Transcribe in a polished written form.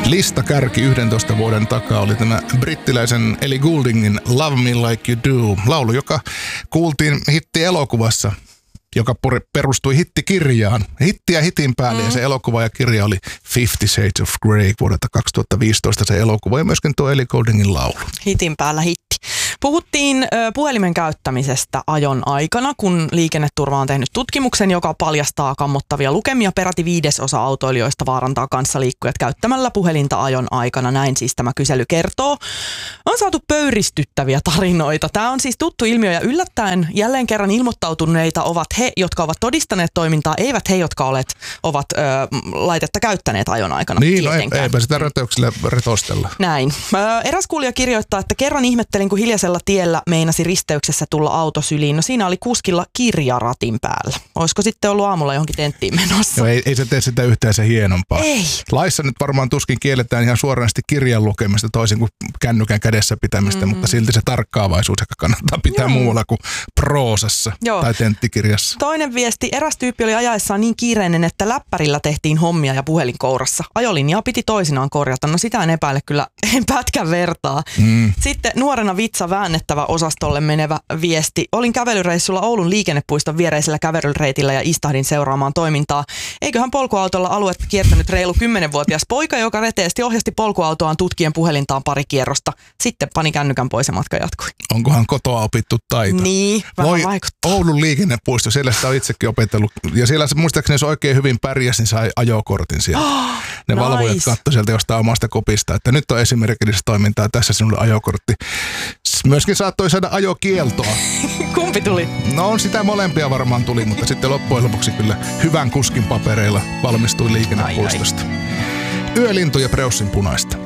listakärki 11 vuoden takaa oli tämä brittiläisen Ellie Gouldingin Love Me Like You Do. Laulu, joka kuultiin hittielokuvassa, joka perustui hittikirjaan. Hittiä hitin päälle ja se elokuva ja kirja oli 50 Shades of Grey vuodelta 2015 se elokuva ja myöskin tuo Ellie Gouldingin laulu. Hitin päällä hitti. Puhuttiin puhelimen käyttämisestä ajon aikana, kun Liikenneturva on tehnyt tutkimuksen, joka paljastaa kammottavia lukemia. Peräti 1/5 autoilijoista vaarantaa kanssaliikkujat käyttämällä puhelinta ajon aikana. Näin siis tämä kysely kertoo. On saatu pöyristyttäviä tarinoita. Tämä on siis tuttu ilmiö ja yllättäen jälleen kerran ilmoittautuneita ovat he, jotka ovat todistaneet toimintaa, eivät he, jotka ovat laitetta käyttäneet ajon aikana. Niin, no eipä sitä röteuksillä retostella. Näin. Eräs kuulija kirjoittaa, että kerran ihmettelin, kun hiljaisella tiellä meinasi risteyksessä tulla auto syliin. No siinä oli kuskilla kirja ratin päällä. Olisiko sitten ollut aamulla johonkin tenttiin menossa? No ei se tee sitä yhtään se hienompaa. Ei. Laissa nyt varmaan tuskin kielletään ihan suoranaisesti kirjan lukemista toisin kuin kännykän kädessä pitämistä, mutta silti se tarkkaavaisuus ehkä kannattaa pitää muualla kuin proosassa tai tenttikirjassa. Toinen viesti. Eräs tyyppi oli ajaessaan niin kiireinen, että läppärillä tehtiin hommia ja puhelin kourassa. Ajolinjaa piti toisinaan korjata. No sitä en epäile kyllä en pätkän vertaa. Sitten nuorena vitsa väännettävä osastolle menevä viesti. Olin kävelyreissulla Oulun liikennepuiston viereisellä kävelyreitillä ja istahdin seuraamaan toimintaa. Eiköhän polkuautolla aluetta kiertänyt reilu 10-vuotias poika, joka reteesti ohjasti polkuautoaan tutkien puhelintaan pari kierrosta. Sitten pani kännykän pois ja matka jatkui. Onkohan kotoa opittu taito? Niin, vähän vaikuttaa. Oulun liikennepuisto, siellä sitä on itsekin opetellut. Ja siellä muistaakseni se oikein hyvin pärjäsi, niin sai ajokortin sieltä. Ne valvojat katsoi sieltä jostain omasta kopista, että nyt on esimerkillistä toimintaa, tässä sinulle ajokortti. Myöskin saattoi saada ajokieltoa. Kumpi tuli? No sitä molempia varmaan tuli, mutta sitten loppujen lopuksi kyllä hyvän kuskin papereilla valmistui liikennepuistosta. Yölintu ja Preussin punaista.